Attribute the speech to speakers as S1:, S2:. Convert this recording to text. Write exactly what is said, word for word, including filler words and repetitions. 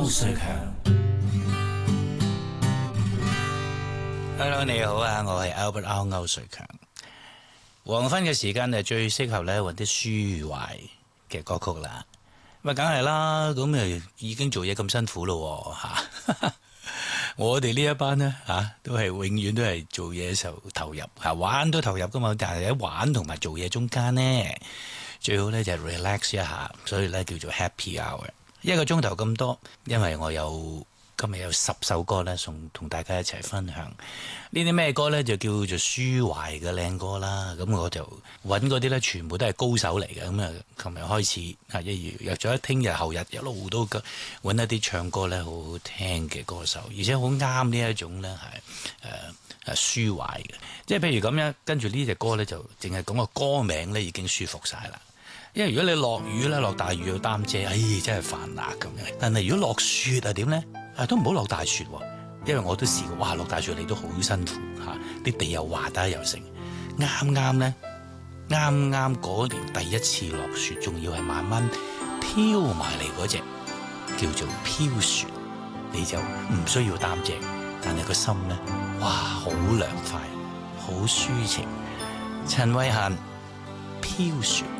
S1: 瑞強。Hello， 你好啊，我係 Albert 歐歐瑞強。黃昏嘅時間係最適合咧揾啲抒懷嘅歌曲啦。咁啊，梗係啦，咁誒已經做嘢咁辛苦咯吓。我哋呢一班呢，吓、啊，都係永遠都係做嘢嘅時候投入吓，玩都投入噶嘛。但係喺玩同埋做嘢中間呢，最好咧就係 relax 一下，所以咧叫做 happy hour。一個鐘頭咁多，因為我有今日有十首歌咧，送同大家一齊分享。呢啲咩歌咧就叫做抒懷嘅靚歌啦。咁我就揾嗰啲咧，全部都係高手嚟嘅。咁啊，琴日開始啊，一月約咗，聽日後日一路都揾一啲唱歌咧好好聽嘅歌手，而且好啱呢一種咧係誒誒抒懷嘅。即係譬如咁樣，跟住呢隻歌咧就淨係講個歌名咧已經舒服晒啦。因為如果你落雨咧，落大雨要擔遮，哎真係煩啦咁樣。但係如果落雪啊點咧？啊都唔好落大雪，因為我都試過，哇落大雪你都好辛苦吓，啲地又滑得又成。啱啱咧，啱啱嗰年第一次落雪，仲要係慢慢飄埋嚟嗰隻，叫做飄雪，你就唔需要擔遮，但係個心咧，哇好涼快，好抒情。陳慧嫻，飄雪。